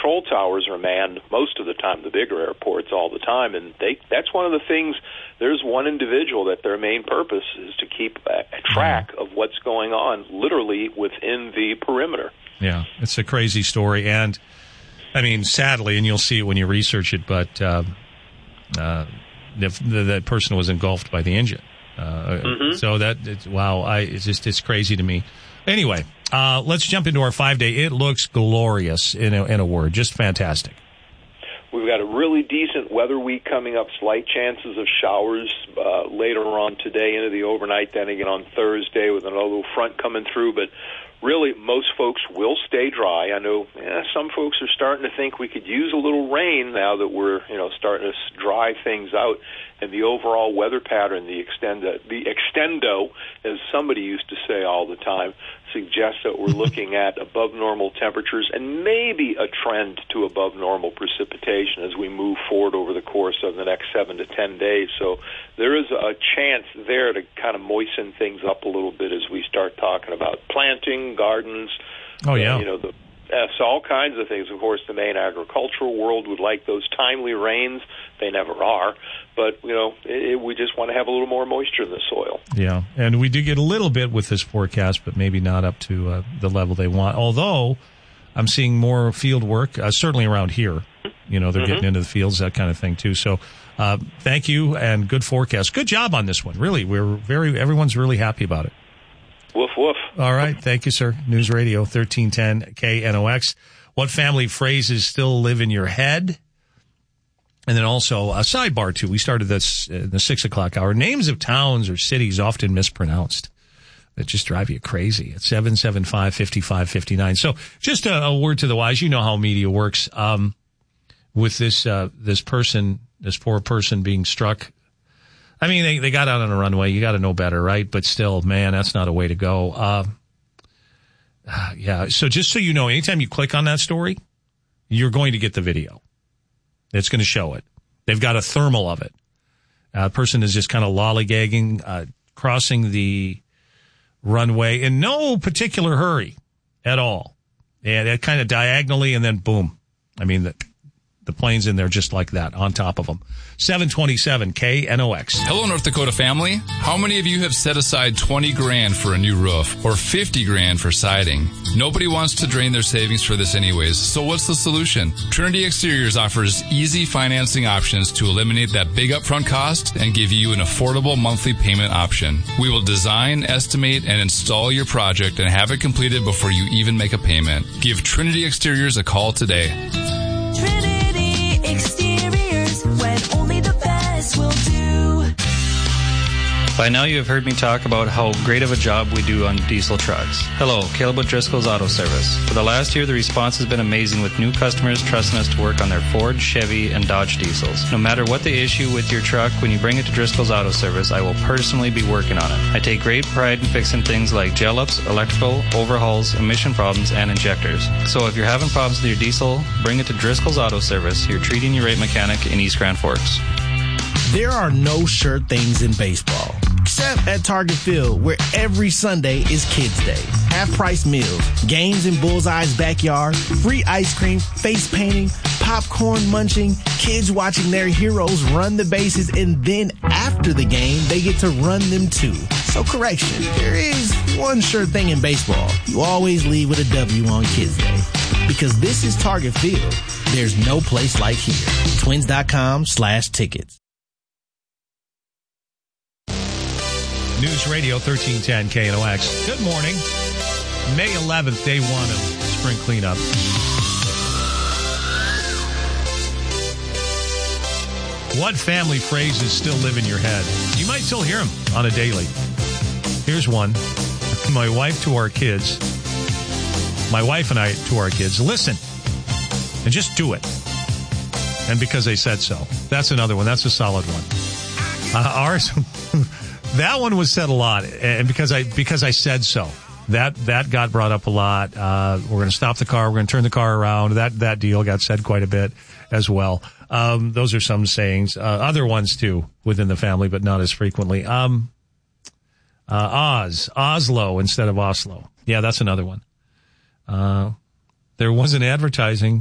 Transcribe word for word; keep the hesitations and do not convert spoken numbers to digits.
control towers are manned most of the time, the bigger airports all the time, and they that's one of the things. There's one individual that their main purpose is to keep a, a track of what's going on literally within the perimeter. Yeah, it's a crazy story, and I mean, sadly, and you'll see it when you research it, but uh, uh, the, the, that person was engulfed by the engine. Uh, mm-hmm. So that, it's, wow, I, it's just, it's crazy to me. Anyway, uh, let's jump into our five day. It looks glorious in a, in a word, just fantastic. We've got a really decent weather week coming up, slight chances of showers uh, later on today into the overnight, then again on Thursday with another little front coming through, but really, most folks will stay dry. I know eh, some folks are starting to think we could use a little rain now that we're, you know, starting to dry things out. And the overall weather pattern, the extendo, the extendo, as somebody used to say all the time, suggests that we're looking at above normal temperatures and maybe a trend to above normal precipitation as we move forward over the course of the next seven to ten days. So there is a chance there to kind of moisten things up a little bit as we start talking about planting, gardens. Oh, yeah. Uh, you know, the Uh, so all kinds of things. Of course, the main agricultural world would like those timely rains. They never are. But, you know, it, it, we just want to have a little more moisture in the soil. Yeah, and we do get a little bit with this forecast, but maybe not up to uh, the level they want. Although I'm seeing more field work, uh, certainly around here. You know, they're mm-hmm. getting into the fields, that kind of thing, too. So uh, thank you, and good forecast. Good job on this one. Really, we're very. everyone's really happy about it. Woof, woof. All right. Thank you, sir. News Radio thirteen ten K N O X. What family phrases still live in your head? And then also a sidebar, too. We started this in the six o'clock hour. Names of towns or cities often mispronounced that just drive you crazy. It's seven seven five, five five five nine. So just a, a word to the wise. You know how media works. Um, with this, uh, this person, this poor person being struck. I mean, they, they got out on a runway. You got to know better, right? But still, man, that's not a way to go. Uh, uh, yeah. So just so you know, anytime you click on that story, you're going to get the video. It's going to show it. They've got a thermal of it. A person is just kind of lollygagging, uh, crossing the runway in no particular hurry at all. And it kind of diagonally, and then boom. I mean, the, the plane's in there just like that, on top of them. seven twenty-seven K N O X. Hello, North Dakota family. How many of you have set aside twenty grand for a new roof or fifty grand for siding? Nobody wants to drain their savings for this anyways, so what's the solution? Trinity Exteriors offers easy financing options to eliminate that big upfront cost and give you an affordable monthly payment option. We will design, estimate, and install your project and have it completed before you even make a payment. Give Trinity Exteriors a call today. Trinity Exteriors, when only the best will do. By now you have heard me talk about how great of a job we do on diesel trucks. Hello, Caleb with Driscoll's Auto Service. For the last year, the response has been amazing with new customers trusting us to work on their Ford, Chevy, and Dodge diesels. No matter what the issue with your truck, when you bring it to Driscoll's Auto Service, I will personally be working on it. I take great pride in fixing things like gel ups, electrical, overhauls, emission problems, and injectors. So if you're having problems with your diesel, bring it to Driscoll's Auto Service, your treating your rate mechanic in East Grand Forks. There are no sure things in baseball, except at Target Field, where every Sunday is Kids Day. Half-price meals, games in Bullseye's backyard, free ice cream, face painting, popcorn munching, kids watching their heroes run the bases, and then after the game, they get to run them too. So correction, there is one sure thing in baseball. You always leave with a W on Kids Day. Because this is Target Field, there's no place like here. Twins.com slash tickets. News Radio thirteen ten K N O X. Good morning. May eleventh, day one of spring cleanup. What family phrases still live in your head? You might still hear them on a daily. Here's one. My wife to our kids. My wife and I to our kids. Listen. And just do it. And because they said so. That's another one. That's a solid one. Uh, ours... That one was said a lot, and because I because I said so, that that got brought up a lot. Uh, we're going to stop the car. We're going to turn the car around. That that deal got said quite a bit as well. Um, those are some sayings. Uh, other ones too within the family, but not as frequently. Um, uh, Oz, Oslo instead of Oslo. Yeah, that's another one. Uh, there was an advertising.